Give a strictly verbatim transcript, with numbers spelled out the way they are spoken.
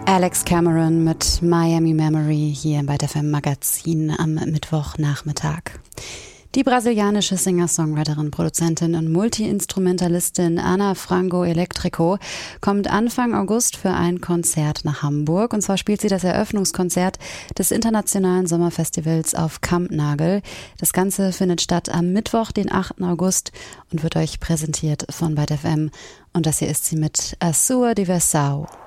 Alex Cameron mit Miami Memory hier bei der F M Magazin am Mittwochnachmittag. Die brasilianische Singer-Songwriterin, Produzentin und Multi-Instrumentalistin Ana Frango Elétrico kommt Anfang August für ein Konzert nach Hamburg. Und zwar spielt sie das Eröffnungskonzert des internationalen Sommerfestivals auf Kampnagel. Das Ganze findet statt am Mittwoch, den achten August und wird euch präsentiert von Byte F M. Und das hier ist sie mit A Sua Diversão.